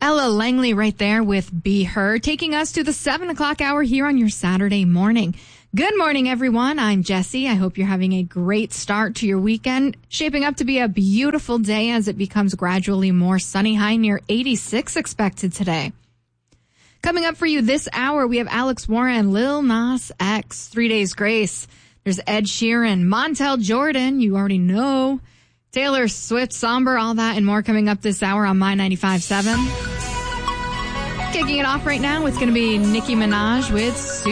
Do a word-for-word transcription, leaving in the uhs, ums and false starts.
Ella Langley right there with Be Her, taking us to the seven o'clock hour here on your Saturday morning. Good morning, everyone. I'm Jessie. I hope you're having a great start to your weekend. Shaping up to be a beautiful day as it becomes gradually more sunny. High near eighty-six expected today. Coming up for you this hour, we have Alex Warren, Lil Nas X, Three Days Grace. There's Ed Sheeran, Montel Jordan, you already know. Taylor Swift, Somber, all that and more coming up this hour on My ninety-five point seven. Kicking it off right now, it's going to be Nicki Minaj with